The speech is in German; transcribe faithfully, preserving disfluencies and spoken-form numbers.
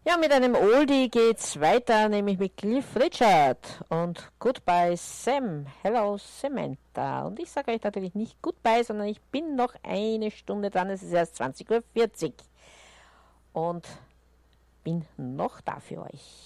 Ja, mit einem Oldie geht's weiter, nämlich mit Cliff Richard und Goodbye Sam. Hello Samantha. Und ich sage euch natürlich nicht Goodbye, sondern ich bin noch eine Stunde dran. Es ist erst zwanzig Uhr vierzig und bin noch da für euch.